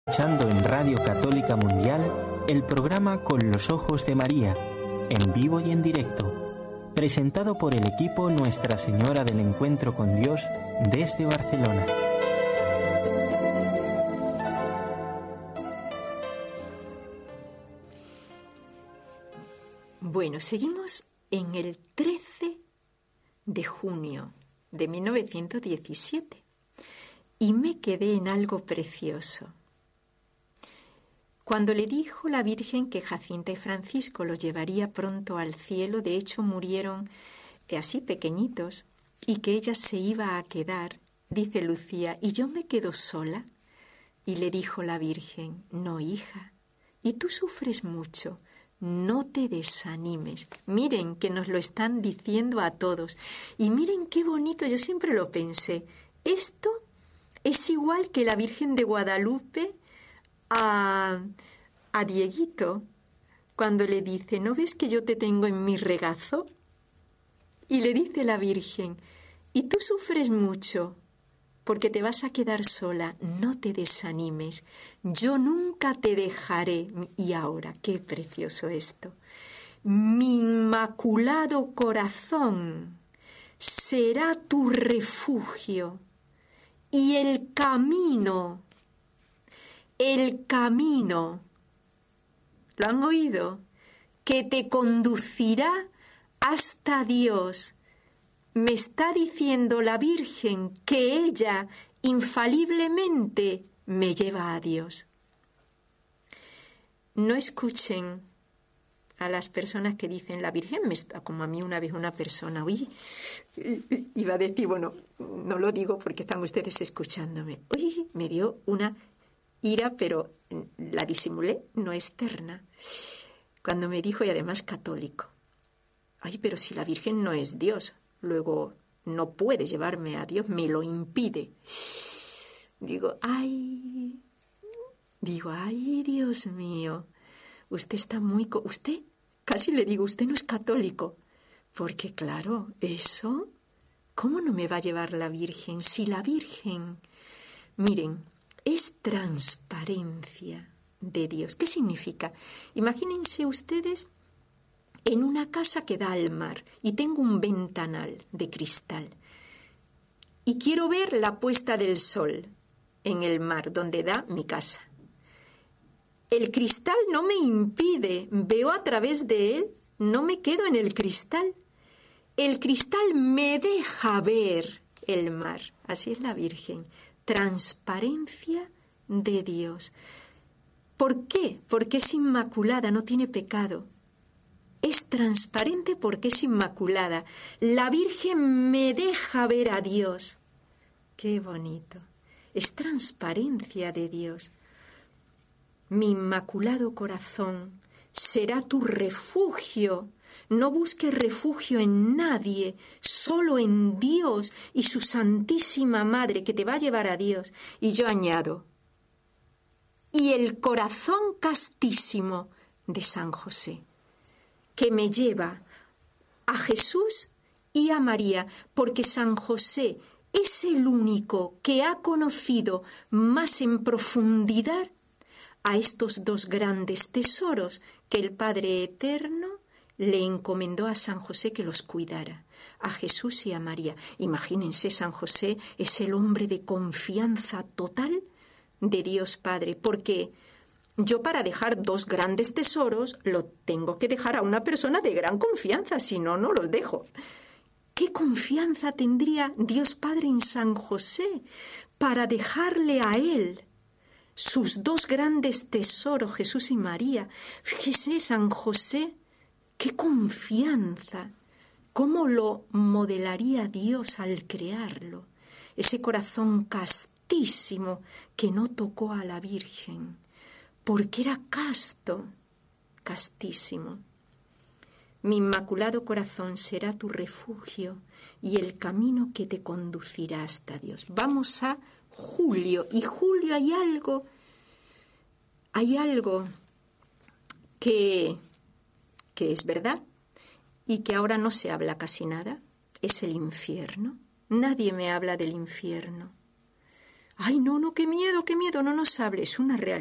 Escuchando en Radio Católica Mundial el programa Con los Ojos de María, en vivo y en directo, presentado por el equipo Nuestra Señora del Encuentro con Dios desde Barcelona. Bueno, seguimos en el 13 de junio de 1917 y me quedé en algo precioso. Cuando le dijo la Virgen que Jacinta y Francisco los llevaría pronto al cielo, de hecho murieron así pequeñitos, y que ella se iba a quedar, dice Lucía, ¿y yo me quedo sola? Y le dijo la Virgen, no, hija, y tú sufres mucho, no te desanimes. Miren que nos lo están diciendo a todos, y miren qué bonito, yo siempre lo pensé, esto es igual que la Virgen de Guadalupe a Dieguito, cuando le dice, ¿no ves que yo te tengo en mi regazo? Y le dice la Virgen, y tú sufres mucho, porque te vas a quedar sola, no te desanimes, yo nunca te dejaré. Y ahora, qué precioso esto, mi inmaculado corazón será tu refugio, y el camino, ¿lo han oído? Que te conducirá hasta Dios. Me está diciendo la Virgen que ella infaliblemente me lleva a Dios. No escuchen a las personas que dicen, la Virgen me está, como a mí una vez una persona, iba a decir, bueno, no lo digo porque están ustedes escuchándome, me dio una ira, pero la disimulé, no externa, cuando me dijo, y además católico, pero si la Virgen no es Dios, luego no puede llevarme a Dios, me lo impide. Digo, Dios mío, usted está usted, casi le digo, usted no es católico, porque claro, eso, ¿cómo no me va a llevar la Virgen? Si la Virgen, miren, es transparencia de Dios. ¿Qué significa? Imagínense ustedes en una casa que da al mar y tengo un ventanal de cristal y quiero ver la puesta del sol en el mar donde da mi casa. El cristal no me impide, veo a través de él, no me quedo en el cristal. El cristal me deja ver el mar. Así es la Virgen. Transparencia de Dios. ¿Por qué? Porque es inmaculada, no tiene pecado. Es transparente porque es inmaculada. La Virgen me deja ver a Dios. Qué bonito. Es transparencia de Dios. Mi inmaculado corazón será tu refugio. No busques refugio en nadie, solo en Dios y su Santísima Madre que te va a llevar a Dios. Y yo añado, y el corazón castísimo de San José, que me lleva a Jesús y a María, porque San José es el único que ha conocido más en profundidad a estos dos grandes tesoros que el Padre Eterno le encomendó a San José que los cuidara, a Jesús y a María. Imagínense, San José es el hombre de confianza total de Dios Padre, porque yo para dejar dos grandes tesoros lo tengo que dejar a una persona de gran confianza, si no, no los dejo. ¿Qué confianza tendría Dios Padre en San José para dejarle a él sus dos grandes tesoros, Jesús y María? Fíjese, San José, qué confianza, cómo lo modelaría Dios al crearlo, ese corazón castísimo que no tocó a la Virgen, porque era casto, castísimo. Mi inmaculado corazón será tu refugio y el camino que te conducirá hasta Dios. Vamos a Julio, y Julio hay algo que es verdad y que ahora no se habla casi nada, es el infierno. Nadie me habla del infierno. Ay, no, qué miedo, no nos hable, es una realidad.